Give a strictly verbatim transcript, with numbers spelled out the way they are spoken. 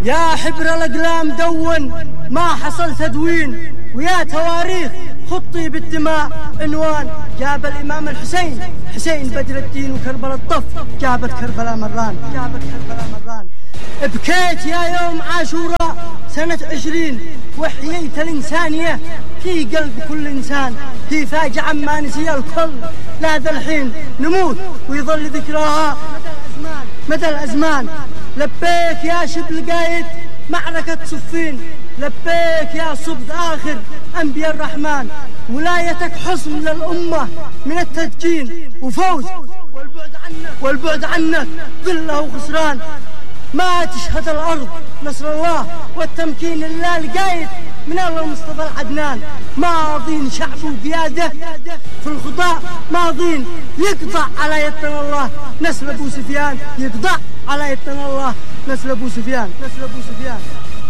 يا حبر الأقلام دون ما حصل تدوين، ويا تواريخ خطي بالدماء عنوان. جاب الإمام الحسين حسين بدر الدين وكربلاء الطف، جابت كربلاء مران، جابت كربلاء مران. بكيت يا يوم عاشوراء سنة عشرين، وحييت الإنسانية في قلب كل إنسان. هي فاجعة ما نسي الكل، لا ذا الحين نموت ويظل ذكراها مدى الأزمان. لبيك يا شبل قايد معركة صفين، لبيك يا صبد آخر أنبياء الرحمن. ولايتك حصن للأمة من التدجين وفوز، والبعد عنك والبعد عنك ذلة وخسران. ما تشهد الأرض نصر الله والتمكين لله القايد من الله المصطفى العدنان. ماضين شعب وقيادة في الخطاء، ماضين يقطع على يدنا الله نسل أبو سفيان، يقطع على يدنا الله نسل أبو سفيان، نسل أبو سفيان.